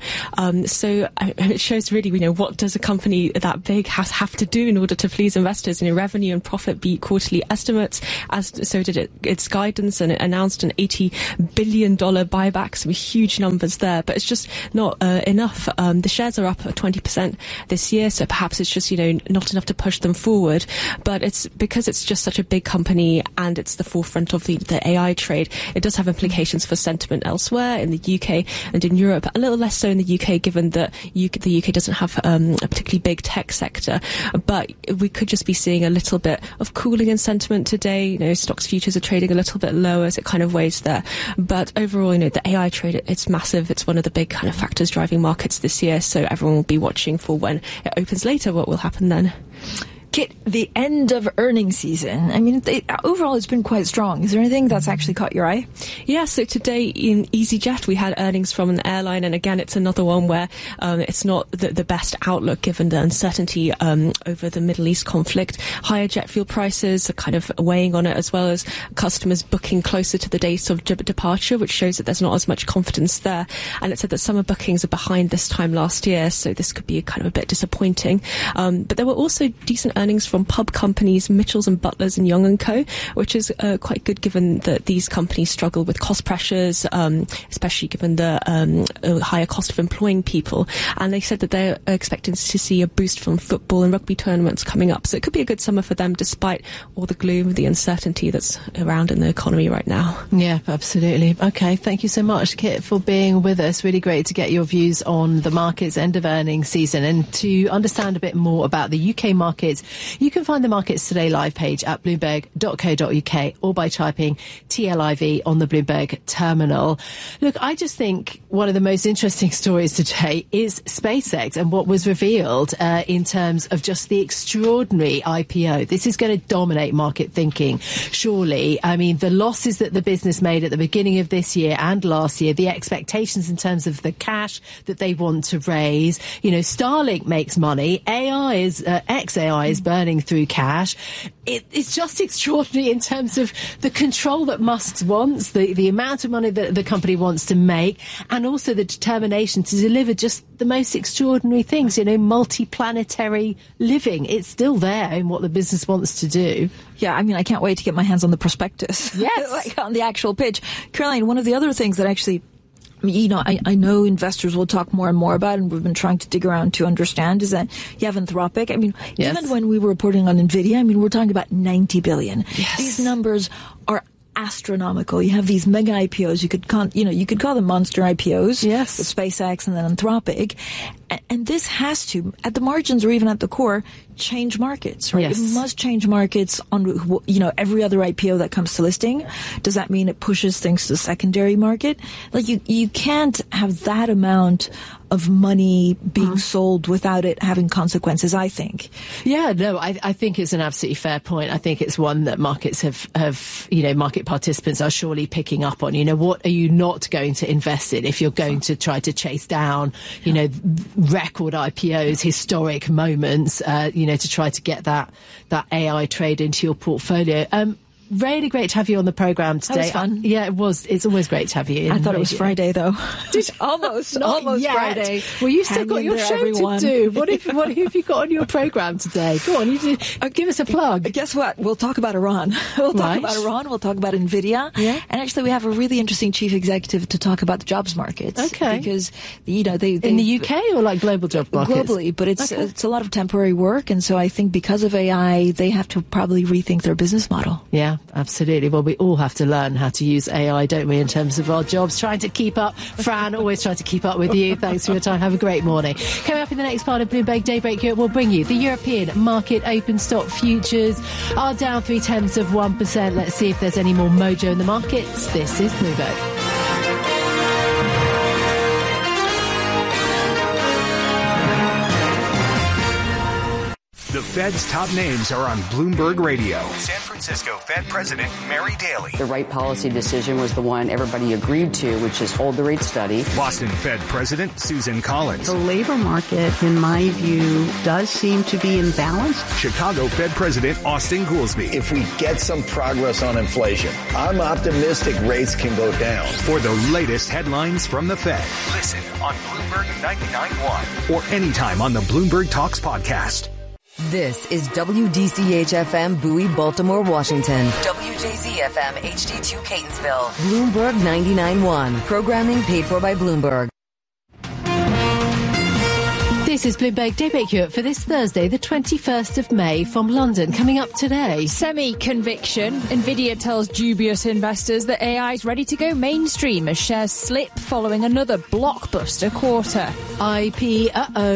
So it shows really, what does a company that big have to do in order to please investors? Revenue and profit beat quarterly estimates, so did its guidance, and it announced an $80 billion buyback, some huge numbers there, but it's just not enough. The shares are up 20% this year, so perhaps it's just, not enough to push them forward, but it's because it's just such a big company and it's the forefront of the AI trade. It does have implications for sentiment elsewhere in the UK and in Europe, a little less so in the UK given that the UK doesn't have a particularly big tech sector, but we could just be seeing a little bit of cooling in sentiment today. Stocks futures are trading a little bit lower as it kind of weighs there, but overall, the AI trade, it's massive. It's one of the big kind of factors driving markets this year, so everyone will be watching for when it opens later what will happen then. Kit, the end of earnings season, overall it's been quite strong. Is there anything that's actually caught your eye? Yeah, so today in EasyJet we had earnings from an airline, and again it's another one where it's not the best outlook given the uncertainty over the Middle East conflict. Higher jet fuel prices are kind of weighing on it, as well as customers booking closer to the dates of departure, which shows that there's not as much confidence there. And it said that summer bookings are behind this time last year, so this could be kind of a bit disappointing. But there were also decent earnings from pub companies Mitchells and Butlers and Young & Co, which is quite good given that these companies struggle with cost pressures, especially given the higher cost of employing people. And they said that they're expecting to see a boost from football and rugby tournaments coming up. So it could be a good summer for them despite all the gloom, the uncertainty that's around in the economy right now. Yeah, absolutely. Okay, thank you so much, Kit, for being with us. Really great to get your views on the markets, end of earnings season, and to understand a bit more about the UK markets. You can find the Markets Today live page at bloomberg.co.uk or by typing TLIV on the Bloomberg terminal. Look, I just think one of the most interesting stories today is SpaceX and what was revealed in terms of just the extraordinary IPO. This is going to dominate market thinking, surely. I mean, the losses that the business made at the beginning of this year and last year, the expectations in terms of the cash that they want to raise. You know, Starlink makes money. XAI is burning through cash. It's just extraordinary in terms of the control that Musk wants, the amount of money that the company wants to make, and also the determination to deliver just the most extraordinary things, you know, multi-planetary living. It's still there in what the business wants to do. Yeah, I mean, I can't wait to get my hands on the prospectus. Yes. Like on the actual pitch. Caroline, one of the other things that actually, you know, I know investors will talk more and more about, and we've been trying to dig around to understand, is that you have Anthropic. I mean, yes. Even when we were reporting on NVIDIA, I mean, we're talking about 90 billion. Yes. These numbers are astronomical. You have these mega IPOs. You could call them monster IPOs. Yes. With SpaceX and then Anthropic. And this has to, at the margins or even at the core, change markets, right? Yes. It must change markets on, every other IPO that comes to listing. Does that mean it pushes things to the secondary market? Like, you can't have that amount of money being sold without it having consequences, I think. Yeah, no, I think it's an absolutely fair point. I think it's one that markets have market participants are surely picking up on. What are you not going to invest in if you're going to try to chase down, record IPOs, historic moments, to try to get that AI trade into your portfolio. Really great to have you on the programme today. That was fun. Yeah, it was. It's always great to have you. I thought it was Friday, though. almost yet. Friday. Well, you've still got your show to do. What have you got on your programme today? Go on, give us a plug. Guess what? We'll talk about Iran. We'll talk about NVIDIA. Yeah. And actually, we have a really interesting chief executive to talk about the jobs markets. Okay. Because, they in the UK or like global job markets? Globally, but it's a lot of temporary work. And so I think because of AI, they have to probably rethink their business model. Yeah. Absolutely. Well, we all have to learn how to use AI, don't we, in terms of our jobs, trying to keep up. Fran, always trying to keep up with you. Thanks for your time. Have a great morning. Coming up in the next part of Bloomberg Daybreak Europe, we'll bring you the European market open stock futures are down 0.3%. Let's see if there's any more mojo in the markets. This is Bloomberg. The Fed's top names are on Bloomberg Radio. San Francisco Fed President Mary Daly. The right policy decision was the one everybody agreed to, which is hold the rate steady. Boston Fed President Susan Collins. The labor market, in my view, does seem to be in balance. Chicago Fed President Austin Goolsbee. If we get some progress on inflation, I'm optimistic rates can go down. For the latest headlines from the Fed, listen on Bloomberg 99.1 or anytime on the Bloomberg Talks podcast. This is WDCH-FM Bowie, Baltimore, Washington. WJZ-FM HD2 Catonsville. Bloomberg 99.1. Programming paid for by Bloomberg. This is Bloomberg Daybreak Europe for this Thursday, the 21st of May, from London. Coming up today. Semi-conviction. NVIDIA tells dubious investors that AI is ready to go mainstream as shares slip following another blockbuster quarter. IP,